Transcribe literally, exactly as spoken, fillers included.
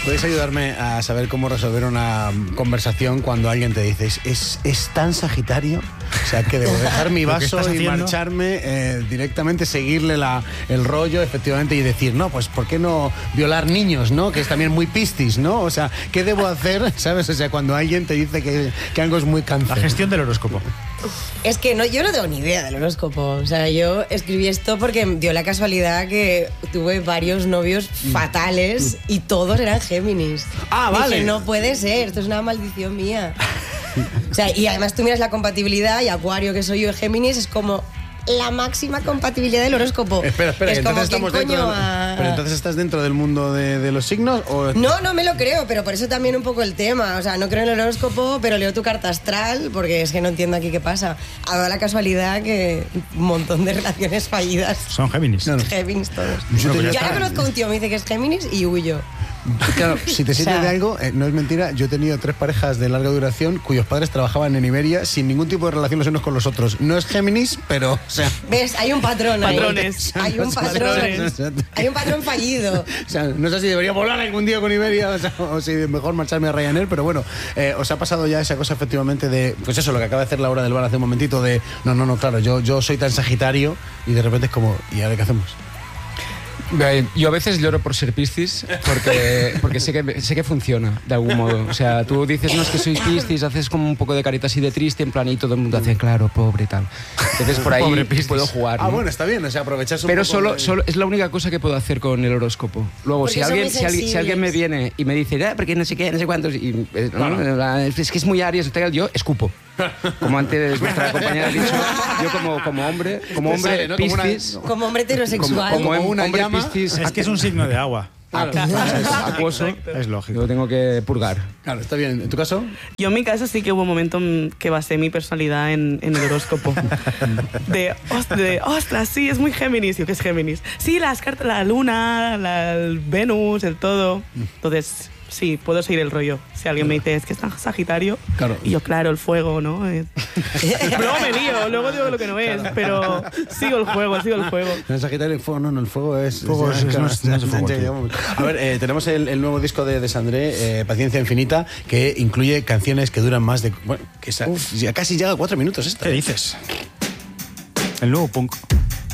¿Puedes ayudarme a saber cómo resolver una conversación cuando alguien te dice es, es tan Sagitario? O sea, que debo dejar mi vaso y marcharme eh, directamente, seguirle la, el rollo, efectivamente, y decir, no, pues ¿por qué no violar niños, no? Que es también muy Piscis, ¿no? O sea, ¿qué debo hacer, sabes? O sea, cuando alguien te dice que, que algo es muy Cáncer. La gestión del horóscopo. Es que no, yo no tengo ni idea del horóscopo. O sea, yo escribí esto porque dio la casualidad que tuve varios novios fatales y todos eran Géminis. Ah, vale. Dije, no puede ser, esto es una maldición mía. O sea, y además tú miras la compatibilidad y Acuario, que soy yo, de Géminis, es como la máxima compatibilidad del horóscopo. Espera, espera, es entonces como, estamos dentro del, a... ¿Pero entonces estás dentro del mundo de, de los signos? ¿O? No, no me lo creo, pero por eso también un poco el tema. O sea, no creo en el horóscopo, pero leo tu carta astral, porque es que no entiendo aquí qué pasa. Ha dado la casualidad que un montón de relaciones fallidas. Son Géminis. No, no. Géminis todos. Yo, Yo ahora conozco a un tío, me dice que es Géminis y huyo. Claro, si te sirve O sea, de algo, eh, no es mentira, yo he tenido tres parejas de larga duración cuyos padres trabajaban en Iberia sin ningún tipo de relación los unos con los otros. No es Géminis, pero, o sea... ¿Ves? Hay un patrón ahí. Patrones. Hay un patrón. Hay un patrón fallido. O sea, no sé si debería volar algún día con Iberia, o, sea, o si mejor marcharme a Ryanair, pero bueno, eh, os ha pasado ya esa cosa efectivamente de, pues eso, lo que acaba de hacer Laura del Bar hace un momentito de, no, no, no, claro, yo, yo soy tan Sagitario y de repente es como, ¿y ahora qué hacemos? Yo a veces lloro por ser Piscis porque, porque sé, que, sé que funciona de algún modo. O sea, tú dices, no, es que soy Piscis, haces como un poco de carita así de triste, en plan, y todo el mundo hace, claro, pobre y tal. Entonces por ahí puedo jugar, ¿no? Ah, bueno, está bien, o sea, aprovechas un Pero poco solo, de... solo es la única cosa que puedo hacer con el horóscopo. Luego, Porque si son alguien, muy si, alguien, si alguien me viene y me dice, ah, porque no sé qué, no sé cuántos, y, eh, Claro. ¿no? es que es muy Aries, yo escupo. Como antes nuestra compañera ha dicho, yo como, como hombre, como Te hombre sale, ¿no? Como una- Piscis, Como hombre heterosexual. como, Como una hombre llama. Piscis, Es que es un signo de agua. Claro. acuoso, Es lógico. lo tengo que purgar. Claro, está bien. ¿En tu caso? Yo en mi caso sí que hubo un momento mm, que basé mi personalidad en, en el horóscopo. De, "Ost- de, ostras, sí, es muy Géminis. Yo, ¿qué es Géminis? Sí, las cartas, la luna, la, el Venus, el todo. Entonces, sí, puedo seguir el rollo. Si alguien me dice, es que es tan Sagitario. Claro. Y yo, claro, el fuego, ¿no? Eh, luego me lío, luego digo lo que no es, pero sigo el juego, sigo el juego. No es Sagitario, el fuego, no, no, el fuego es... Fuego es- claro, no es- no es el fuego, ya tío. llegamos. A ver, eh, tenemos el, el nuevo disco de, de Sandré, eh, Paciencia Infinita, que incluye canciones que duran más de... Bueno, que sa- ya casi llega a cuatro minutos esto. ¿Qué dices? El nuevo punk.